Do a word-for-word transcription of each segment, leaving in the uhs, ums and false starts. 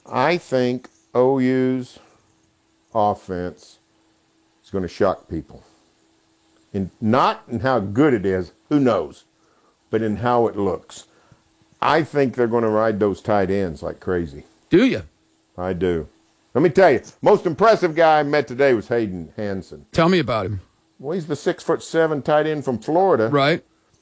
I think O U's offense is going to shock people. In, not in how good it is, who knows, but in how it looks. I think they're going to ride those tight ends like crazy. Do you? I do. Let me tell you, most impressive guy I met today was Hayden Hansen. Tell me about him. Well, he's the six foot seven tight end from Florida. Right.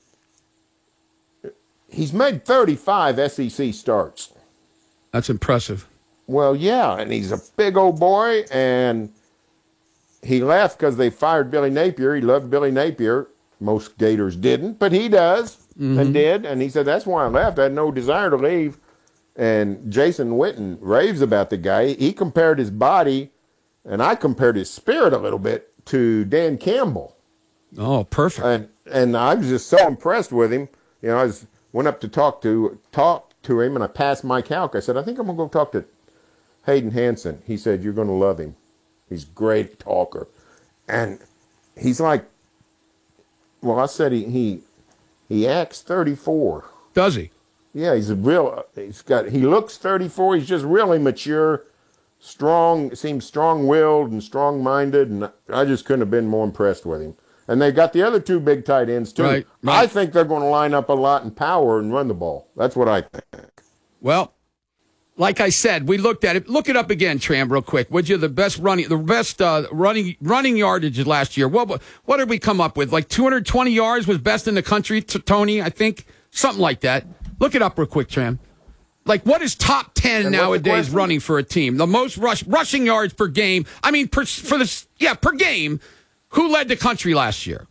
He's made thirty-five S E C starts. That's impressive. Well, yeah, and he's a big old boy, and he left because they fired Billy Napier. He loved Billy Napier. Most Gators didn't, but he does mm-hmm. and did. And he said, that's why I left. I had no desire to leave. And Jason Witten raves about the guy. He compared his body, and I compared his spirit a little bit, to Dan Campbell. Oh, perfect. And and I was just so impressed with him. You know, I was, went up to talk to talk to him, and I passed Mike Houck. I said, I think I'm going to go talk to Hayden Hansen. He said, you're going to love him. He's a great talker. And he's like, well, I said he he, he acts thirty-four. Does he? Yeah, he's a real, he's got, he looks thirty-four. He's just really mature, strong, seems strong-willed and strong-minded. And I just couldn't have been more impressed with him. And they got the other two big tight ends, too. Right, right. I think they're going to line up a lot in power and run the ball. That's what I think. Well, like I said, we looked at it. Look it up again, Tram, real quick. Would you the best running, the best uh, running running yardage last year? What what did we come up with? Like two hundred twenty yards was best in the country, t- Tony, I think. Something like that. Look it up real quick, Tram. Like, what is top ten and nowadays running for a team? The most rush, rushing yards per game. I mean, per, for this, yeah, per game. Who led the country last year?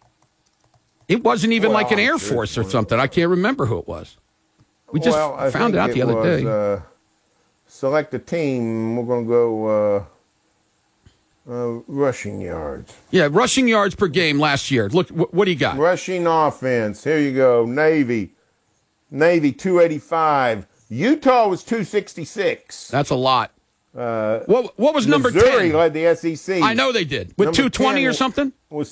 It wasn't even well, like an Air Force or something. I can't remember who it was. We just well, found out the other was, day. Uh, select a team. We're going to go uh, uh, rushing yards. Yeah, rushing yards per game last year. Look, wh- what do you got? Rushing offense. Here you go. Navy. Navy, two eighty-five. Utah was two sixty-six. That's a lot. Uh, what what was number ten? Missouri led the S E C. I know they did. With two twenty or something? Was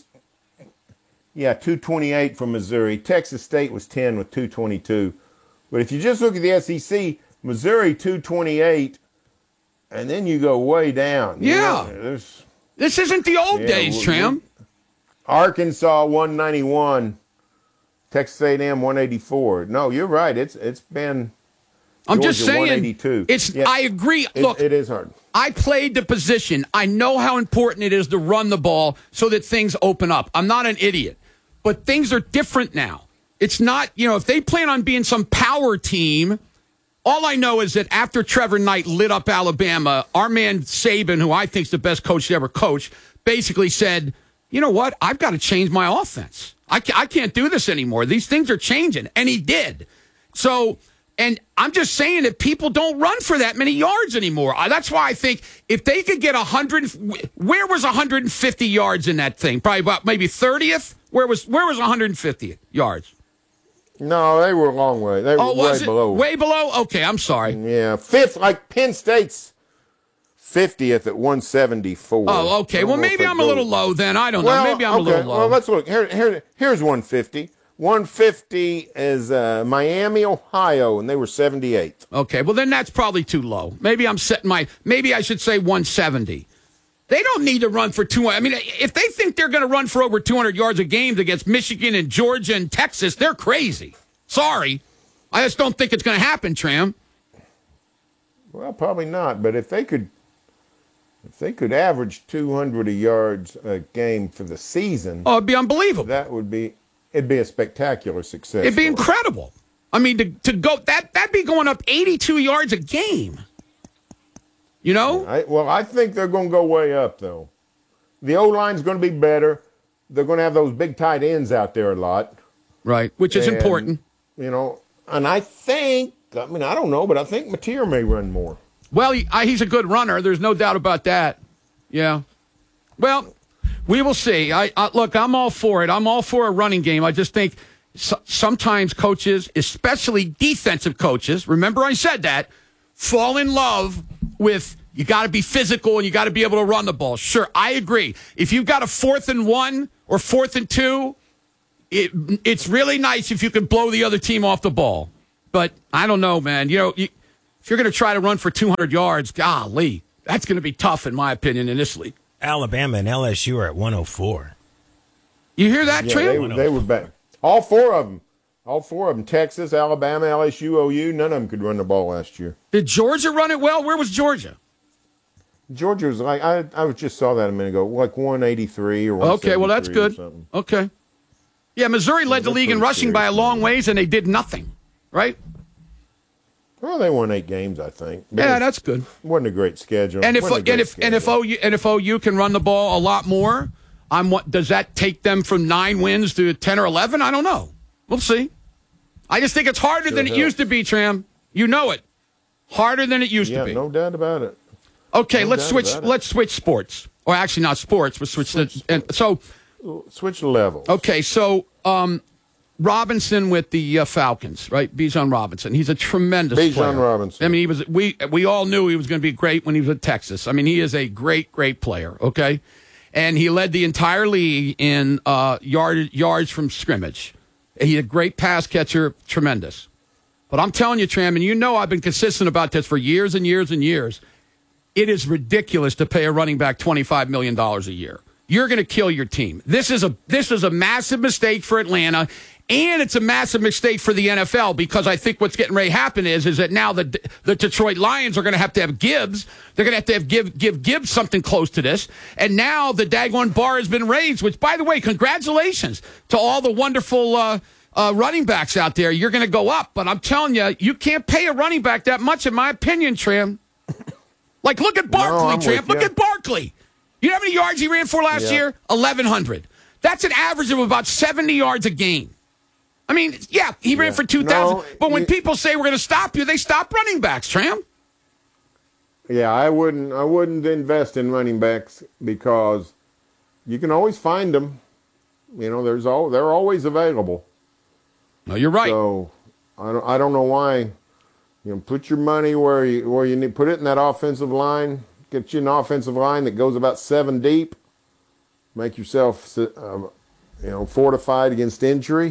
Yeah, two twenty-eight from Missouri. Texas State was ten with two twenty-two. But if you just look at the S E C, Missouri two twenty-eight, and then you go way down. Yeah. You know, this isn't the old yeah, days, Tram. Arkansas one ninety-one. Texas A and M one eighty-four. No, you're right. It's it's been. I'm Georgia just saying. one eighty-two. It's. Yeah. I agree. It, Look, it is hard. I played the position. I know how important it is to run the ball so that things open up. I'm not an idiot, but things are different now. It's not. You know, if they plan on being some power team, all I know is that after Trevor Knight lit up Alabama, our man Saban, who I think is the best coach to ever coach, basically said, "You know what? I've got to change my offense. I can't, I can't do this anymore. These things are changing." And he did. So, and I'm just saying that people don't run for that many yards anymore. That's why I think if they could get one hundred, where was one hundred fifty yards in that thing? Probably about maybe thirtieth? Where was where was one hundred fifty yards? No, they were a long way. They were oh, was way it? below. Way below? Okay, I'm sorry. Yeah, fifth, like Penn State's fiftieth at one seventy-four. Oh, okay. Well, maybe I'm a little low then. I don't well, know. Maybe I'm okay. a little low. Well, let's look. Here, here, here's one fifty. one fifty is uh, Miami, Ohio, and they were seventy-eighth. Okay, well, then that's probably too low. Maybe I'm setting my, maybe I should say one seventy. They don't need to run for two hundred. I mean, if they think they're going to run for over two hundred yards a game against Michigan and Georgia and Texas, they're crazy. Sorry. I just don't think it's going to happen, Tram. Well, probably not, but if they could If they could average two hundred yards a game for the season, oh, it'd be unbelievable. That would be it'd be a spectacular success. It'd be incredible. I mean, to to go that that'd be going up eighty-two yards a game. You know? I, well, I think they're going to go way up though. The O line's going to be better. They're going to have those big tight ends out there a lot, right? Which is and, important. You know, and I think I mean I don't know, but I think Mateer may run more. Well, he, I, he's a good runner. There's no doubt about that. Yeah. Well, we will see. I, I look, I'm all for it. I'm all for a running game. I just think so, sometimes coaches, especially defensive coaches, remember I said that, fall in love with you got to be physical and you got to be able to run the ball. Sure, I agree. If you've got a fourth and one or fourth and two, it, it's really nice if you can blow the other team off the ball. But I don't know, man. You know, you, if you're going to try to run for two hundred yards, golly, that's going to be tough, in my opinion, in this league. Alabama and L S U are at one oh four. You hear that, Yeah, Tram? they, were- they were back. All four of them. All four of them. Texas, Alabama, L S U, O U. None of them could run the ball last year. Did Georgia run it well? Where was Georgia? Georgia was like, I I just saw that a minute ago, like one eighty-three or one seventy-three. Okay, well, that's or good. something. Okay. Yeah, Missouri led the that's league in pretty rushing by a serious, long man. ways, and they did nothing, right? Well, they won eight games, I think. But Yeah, it that's good. wasn't a great schedule. And if Wasn't a and great if and if schedule. O U and if O U can run the ball a lot more, I'm what does that take them from nine wins to ten or eleven? I don't know. We'll see. I just think it's harder Sure than it helps. used to be, Tram. You know it. Harder than it used yeah, to be. no doubt about it. Okay, no let's doubt switch. about it. Let's switch sports, or actually not sports, but switch, Switch the. And so, Switch levels. okay, so um, Robinson with the uh, Falcons, right? Bijan Robinson. He's a tremendous Bijan player. Robinson. I mean, he was. We we all knew he was going to be great when he was at Texas. I mean, he is a great, great player. Okay, and he led the entire league in uh, yard yards from scrimmage. He's a great pass catcher, tremendous. But I'm telling you, Tram, and you know I've been consistent about this for years and years and years. It is ridiculous to pay a running back twenty-five million dollars a year. You're going to kill your team. This is a this is a massive mistake for Atlanta, and it's a massive mistake for the N F L because I think what's getting ready to happen is is that now the the Detroit Lions are going to have to have Gibbs. They're going to have to have give give Gibbs something close to this. And now the daggone bar has been raised. Which, by the way, congratulations to all the wonderful uh, uh, running backs out there. You're going to go up, but I'm telling you, you can't pay a running back that much, in my opinion, Tram. Like, look at Barkley, I'm Tramp. with Look you. at Barkley. You know how many yards he ran for last Yeah. year? eleven hundred. That's an average of about seventy yards a game. I mean, yeah, he ran Yeah. for two thousand. No, but when you- people say we're going to stop you, they stop running backs, Tram. Yeah, I wouldn't. I wouldn't invest in running backs because you can always find them. You know, there's all they're always available. No, you're right. So I don't. I don't know why. You know, put your money where you where you need. Put it in that offensive line. Get you an offensive line that goes about seven deep. Make yourself, uh, you know, fortified against injury.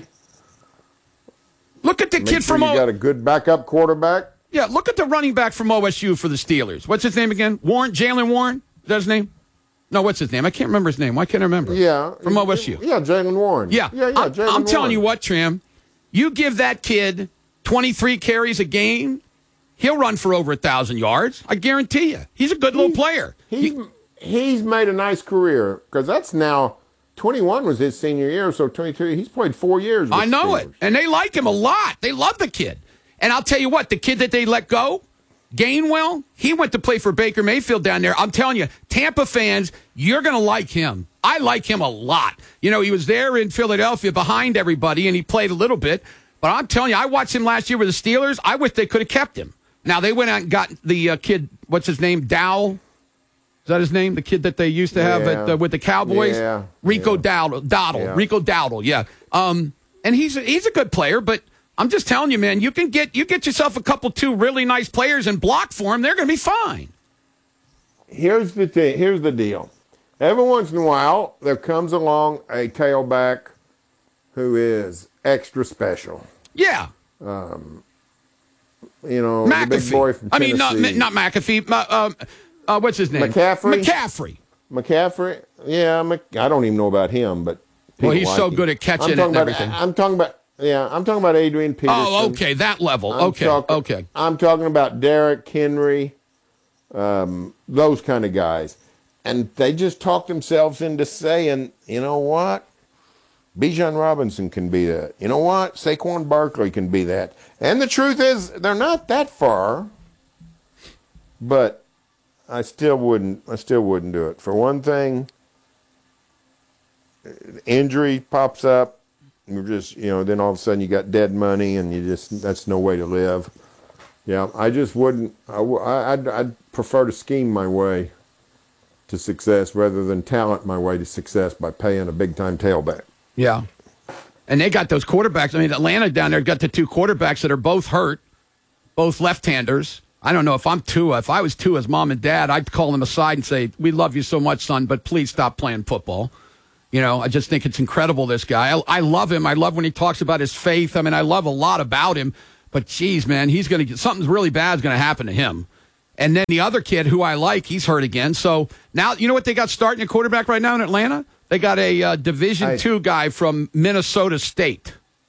look at the Make kid sure from you O. got a good backup quarterback. Yeah, look at the running back from O S U for the Steelers. What's his name again? Warren, Jalen Warren? Is that his name? No, what's his name? I can't remember his name. Why can't I remember? Yeah, From O S U. Yeah, Jalen Warren. Yeah, yeah, yeah. I'm, Jalen I'm telling Warren. you what, Tram. You give that kid twenty-three carries a game, he'll run for over a thousand yards. I guarantee you. He's a good little player. He's he's made a nice career because that's now twenty-one was his senior year, so twenty-two. He's played four years. With I know Steelers. it, and they like him a lot. They love the kid. And I'll tell you what, the kid that they let go, Gainwell, he went to play for Baker Mayfield down there. I'm telling you, Tampa fans, you're going to like him. I like him a lot. You know, he was there in Philadelphia behind everybody, and he played a little bit. But I'm telling you, I watched him last year with the Steelers. I wish they could have kept him. Now, they went out and got the uh, kid, what's his name, Dowell? Is that his name? The kid that they used to have Yeah. at, uh, with the Cowboys? Yeah. Rico Yeah. Dowdle. Dowdle. Yeah. Rico Dowdle, yeah. Um, and he's, he's a good player, but I'm just telling you, man, you can get you get yourself a couple, two really nice players and block for them. They're going to be fine. Here's the thing. Here's the deal. Every once in a while, there comes along a tailback who is extra special. Yeah. You know, the big boy McAfee. from I mean, not, Tennessee. not McAfee. Uh, um, uh, what's his name? McCaffrey? McCaffrey. McCaffrey. Yeah, Mc, I don't even know about him, but Well, people he's like so him. good at catching I'm it talking and about, everything. I'm talking about. Yeah, I'm talking about Adrian Peterson. Oh, okay. That level. I'm okay. talking- okay. I'm talking about Derrick Henry, um, those kind of guys. And they just talk themselves into saying, you know what? Bijan Robinson can be that. You know what? Saquon Barkley can be that. And the truth is, they're not that far. But I still wouldn't. I still wouldn't do it. For one thing, injury pops up. You're just, you know, then all of a sudden you got dead money, and you just that's no way to live. Yeah, I just wouldn't. I, w- I- I'd, I'd prefer to scheme my way to success rather than talent my way to success by paying a big time tailback. Yeah. And they got those quarterbacks. I mean, Atlanta down there got the two quarterbacks that are both hurt, both left-handers. I don't know if I'm Tua. If I was Tua's mom and dad, I'd call them aside and say, we love you so much, son, but please stop playing football. You know, I just think it's incredible, this guy. I, I love him. I love when he talks about his faith. I mean, I love a lot about him. But geez, man, he's going to get something's really bad is going to happen to him. And then the other kid who I like, he's hurt again. So now, you know what they got starting at quarterback right now in Atlanta? They got a uh, Division I, two guy from Minnesota State.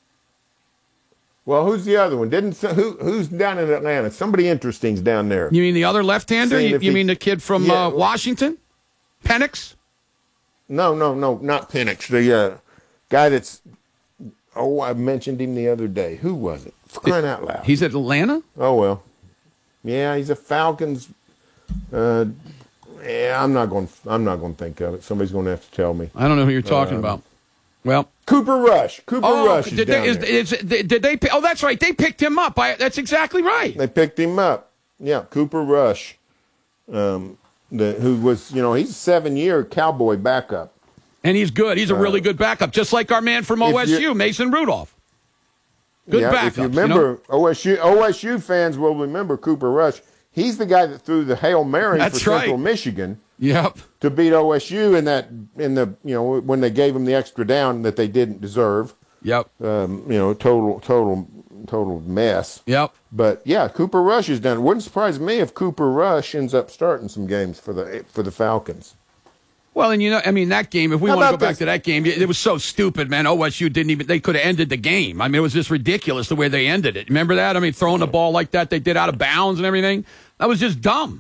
Well, who's the other one? Didn't who who's down in Atlanta? Somebody interesting's down there. You mean the other left-hander? Seeing You, if you he- mean the kid from Yeah. uh, Washington? Penix? No, no, no, not Penix. The uh, guy that's oh, I mentioned him the other day. Who was it? For crying out loud. He's at Atlanta? Oh well, yeah, he's a Falcons. Uh, yeah, I'm not going. I'm not going to think of it. Somebody's going to have to tell me. I don't know who you're talking Um, about. Well, Cooper Rush. Cooper oh, Rush is did down they, is, there. is, did they? pi- Oh, that's right. They picked him up. I, that's exactly right. They picked him up. Yeah, Cooper Rush, um, the, who was, you know, he's a seven-year Cowboy backup. And he's good. He's a really good backup, just like our man from if O S U, you- Mason Rudolph. Good yeah, backup. if you remember, You know? O S U O S U fans will remember Cooper Rush. He's the guy that threw the Hail Mary That's for right. Central Michigan Yep. to beat O S U in that in the you know when they gave him the extra down that they didn't deserve. Yep. Um, you know, total total total mess. Yep. But yeah, Cooper Rush is done. Wouldn't surprise me if Cooper Rush ends up starting some games for the for the Falcons. Well, and you know, I mean, that game, if we How want to go about back this? to that game, it, it was so stupid, man. O S U didn't even, they could have ended the game. I mean, it was just ridiculous the way they ended it. Remember that? I mean, throwing the ball like that, they did out of bounds and everything. That was just dumb.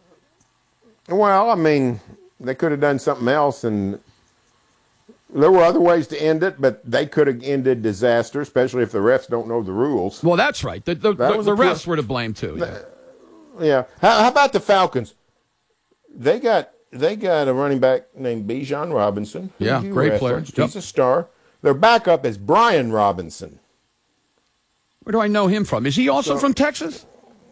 Well, I mean, they could have done something else, and there were other ways to end it, but they could have ended disaster, especially if the refs don't know the rules. Well, that's right. The, the, That the, was the a pure- refs were to blame, too. Yeah. Yeah. How, how about the Falcons? They got they got a running back named Bijan Robinson. who Yeah, you great player. referenced. Yep. He's a star. Their backup is Brian Robinson. Where do I know him from? Is he also So- from Texas?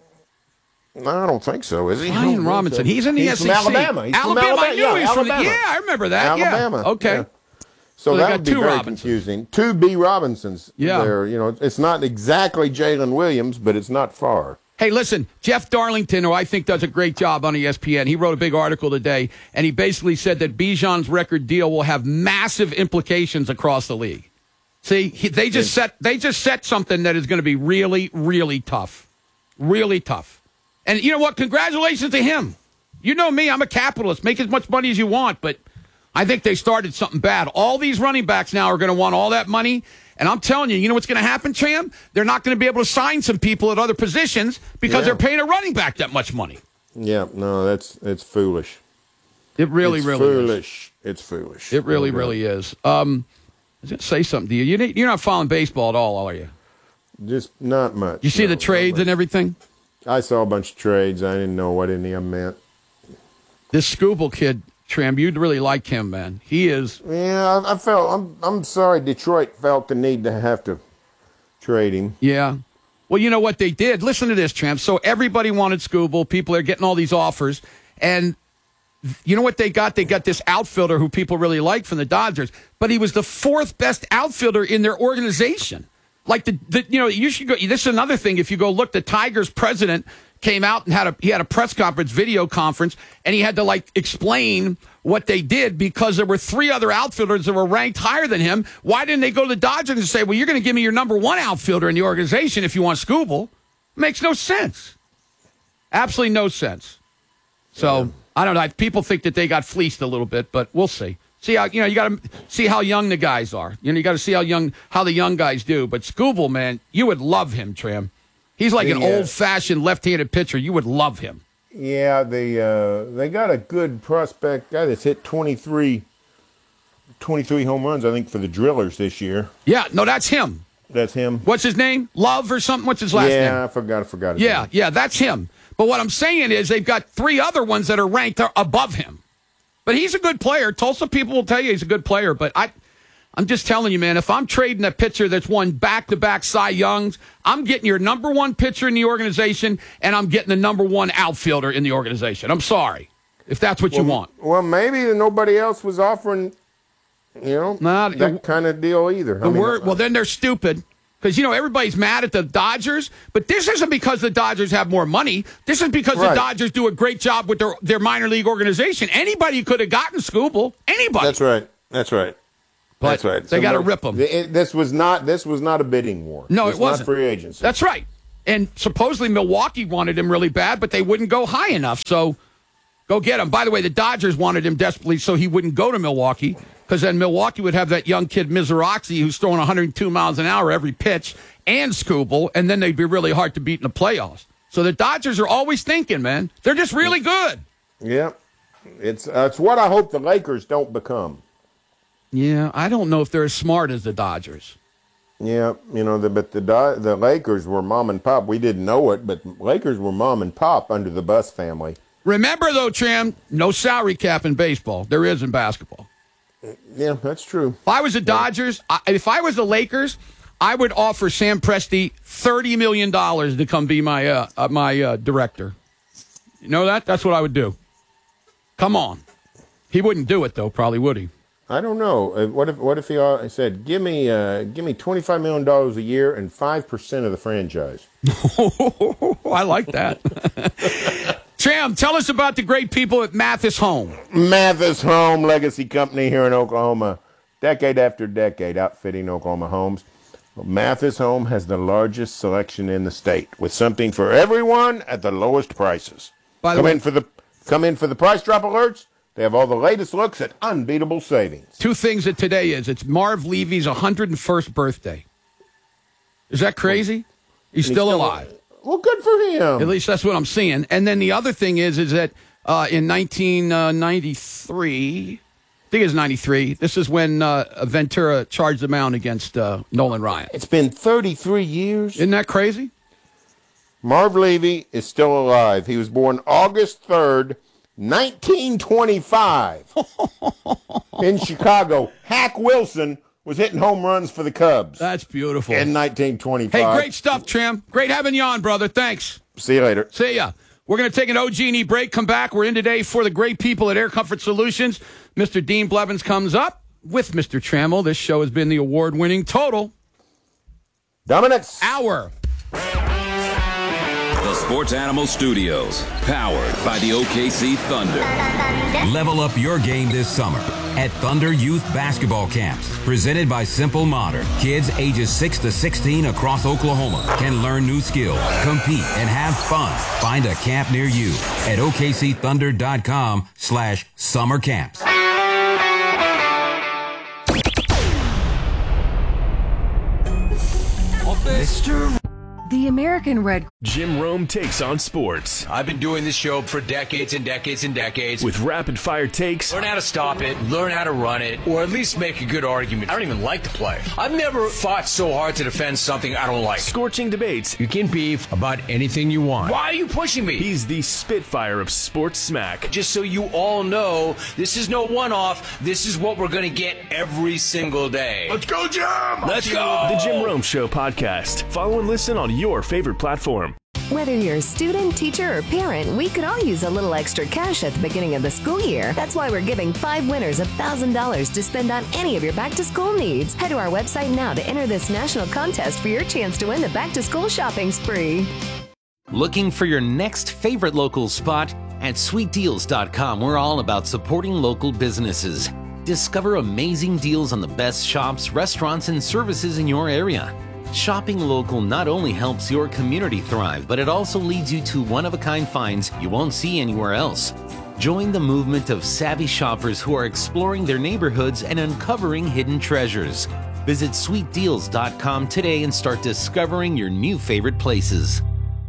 No, I don't think so, is he? I don't Brian think Robinson. so. He's in the He's S E C. from Alabama. He's from Alabama. I Alabama. knew Yeah, he was from the, Alabama. yeah, I remember that. Alabama. Yeah. Okay. Yeah. So, So they that got would be two very Robinsons. confusing. Two B Robinsons. Yeah. There, you know, it's not exactly Jalen Williams, but it's not far. Hey, listen, Jeff Darlington, who I think does a great job on E S P N, he wrote a big article today, and he basically said that Bijan's record deal will have massive implications across the league. See, he, they just set they just set something that is going to be really, really tough, really tough. And you know what? Congratulations to him. You know me, I'm a capitalist. Make as much money as you want, but I think they started something bad. All these running backs now are going to want all that money. And I'm telling you, you know what's going to happen, Tram? They're not going to be able to sign some people at other positions because Yeah. they're paying a running back that much money. Yeah, no, that's it's foolish. It really, it's really foolish. It's foolish. is. It really, Okay. really is. Um, I was going to say something to you. you. You're not following baseball at all, are you? Just not much. You see no, the trades not and much. everything? I saw a bunch of trades. I didn't know what any of them meant. This Scooble kid, Tram, you'd really like him, man. He is. Yeah, I, I felt. I'm. I'm sorry. Detroit felt the need to have to trade him. Yeah. Well, you know what they did? Listen to this, Tramp. So everybody wanted Scooble. People are getting all these offers. And you know what they got? They got this outfielder who people really like from the Dodgers. But he was the fourth best outfielder in their organization. Like, the, the you know, you should go. This is another thing. If you go look, the Tigers president came out and had a he had a press conference, video conference, and he had to like explain what they did because there were three other outfielders that were ranked higher than him. Why didn't they go to the Dodgers and say, well, you're going to give me your number one outfielder in the organization if you want Scooble? Makes no sense. Absolutely no sense. So, yeah. I don't know. People think that they got fleeced a little bit, but we'll see. See how, you know, you got to see how young the guys are. You know, you got to see how young, how the young guys do. But Scooble, man, you would love him, Tram. He's like an Yeah. old-fashioned left-handed pitcher. You would love him. Yeah, they uh, they got a good prospect guy that's hit twenty-three, twenty-three home runs, I think, for the Drillers this year. Yeah, no, that's him. That's him. What's his name? Love or something? What's his last yeah, name? I forgot. I forgot. His Yeah, name. yeah, that's him. But what I'm saying is they've got three other ones that are ranked above him. But he's a good player. Tulsa people will tell you he's a good player. But I, I'm just telling you, man, if I'm trading a pitcher that's won back-to-back Cy Youngs, I'm getting your number one pitcher in the organization, and I'm getting the number one outfielder in the organization. I'm sorry, if that's what you want. Well, maybe nobody else was offering, you know, Nah, that the- kind of deal either. The word, well, then they're stupid. Because, you know, everybody's mad at the Dodgers, but this isn't because the Dodgers have more money. This is because the Right. Dodgers do a great job with their, their minor league organization. Anybody could have gotten Scooble. Anybody. That's right. That's right. But That's right. they gotta Somebody- rip 'em. It- This was not. This was not a bidding war. No, It's it wasn't. Not free agency. That's right. And supposedly Milwaukee wanted him really bad, but they wouldn't go high enough. So go get him. By the way, the Dodgers wanted him desperately so he wouldn't go to Milwaukee, because then Milwaukee would have that young kid, Mizrachi, who's throwing one hundred two miles an hour every pitch, and Skubal, and then they'd be really hard to beat in the playoffs. So the Dodgers are always thinking, man. They're just really good. Yeah. It's, uh, it's what I hope the Lakers don't become. Yeah, I don't know if they're as smart as the Dodgers. Yeah, you know, the, but the the Lakers were mom and pop. We didn't know it, but Lakers were mom and pop under the Buss family. Remember, though, Tram, no salary cap in baseball. There is in basketball. Yeah, that's true. If I was the Dodgers, I, if I was the Lakers, I would offer Sam Presti thirty million dollars to come be my uh, uh, my uh, director. You know that? That's what I would do. Come on. He wouldn't do it, though, probably, would he? I don't know. Uh, What if what if he uh, said, "Give me uh, give me twenty five million dollars a year and five percent of the franchise"? I like that. Tram, tell us about the great people at Mathis Home. Mathis Home Legacy Company here in Oklahoma, decade after decade, outfitting Oklahoma homes. Well, Mathis Home has the largest selection in the state, with something for everyone at the lowest prices. By the come way, in for the come in for the price drop alerts. They have all the latest looks at unbeatable savings. Two things that today is. It's Marv Levy's one hundred first birthday. Is that crazy? He's still, still alive. Well, good for him. At least that's what I'm seeing. And then the other thing is, is that uh, in nineteen ninety-three, I think it's ninety-three, this is when uh, Ventura charged the mound against uh, Nolan Ryan. It's been thirty-three years. Isn't that crazy? Marv Levy is still alive. He was born August third, nineteen twenty-five in Chicago. Hack Wilson was hitting home runs for the Cubs That's beautiful. in nineteen twenty-five. Hey, great stuff, Tram. Great having you on, brother. Thanks. See you later. See ya. We're going to take an O G and E break, come back. We're in today for the great people at Air Comfort Solutions. Mister Dean Blevins comes up with Mister Trammell. This show has been the award-winning Total Dominance. Hour. The Sports Animal Studios, powered by the O K C Thunder. Level up your game this summer at Thunder Youth Basketball Camps, presented by Simple Modern. Kids ages six to sixteen across Oklahoma can learn new skills, compete, and have fun. Find a camp near you at O K C thunder dot com slash summer camps. Mister The American Red Jim Rome takes on sports I've been doing this show for decades and decades and decades. with rapid fire takes, Learn how to stop it, learn how to run it, or at least make a good argument. I don't even like to play. I've never fought so hard to defend something I don't like. scorching debates. You can beef about anything you want. Why are you pushing me? He's the Spitfire of sports smack. Just so you all know, this is no one-off. This is what we're going to get every single day. Let's go, Jim! Let's go! The Jim Rome Show podcast. Follow and listen on your favorite platform. Whether you're a student, teacher, or parent, we could all use a little extra cash at the beginning of the school year. That's why we're giving five winners one thousand dollars to spend on any of your back-to-school needs. Head to our website now to enter this national contest for your chance to win the back-to-school shopping spree. Looking for your next favorite local spot? At sweet deals dot com, we're all about supporting local businesses. Discover amazing deals on the best shops, restaurants, and services in your area. Shopping local not only helps your community thrive, but it also leads you to one-of-a-kind finds you won't see anywhere else. Join the movement of savvy shoppers who are exploring their neighborhoods and uncovering hidden treasures. Visit sweet deals dot com today and start discovering your new favorite places.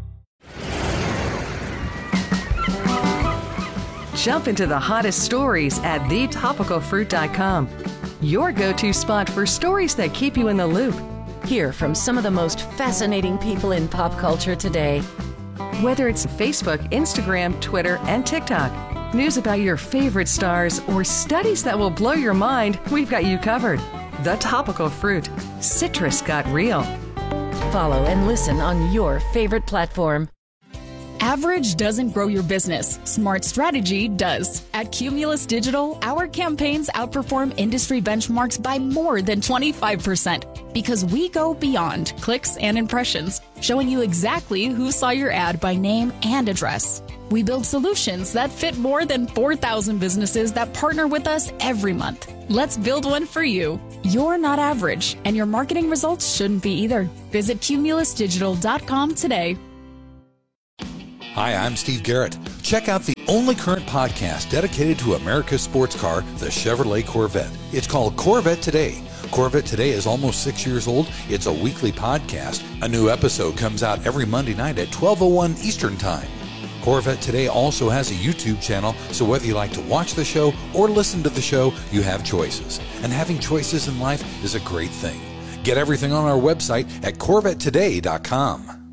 Jump into the hottest stories at the topical fruit dot com. Your go-to spot for stories that keep you in the loop. Hear from some of the most fascinating people in pop culture today. Whether it's Facebook, Instagram, Twitter, and TikTok, news about your favorite stars, or studies that will blow your mind, we've got you covered. The Topical Fruit. Citrus got real. Follow and listen on your favorite platform. Average doesn't grow your business. Smart strategy does. At Cumulus Digital, our campaigns outperform industry benchmarks by more than twenty-five percent because we go beyond clicks and impressions, showing you exactly who saw your ad by name and address. We build solutions that fit more than four thousand businesses that partner with us every month. Let's build one for you. You're not average, and your marketing results shouldn't be either. Visit cumulus digital dot com today. Hi, I'm Steve Garrett. Check out the only current podcast dedicated to America's sports car, the Chevrolet Corvette. It's called Corvette Today. Corvette Today is almost six years old. It's a weekly podcast. A new episode comes out every Monday night at twelve oh one Eastern Time. Corvette Today also has a YouTube channel, so whether you like to watch the show or listen to the show, you have choices. And having choices in life is a great thing. Get everything on our website at corvette today dot com.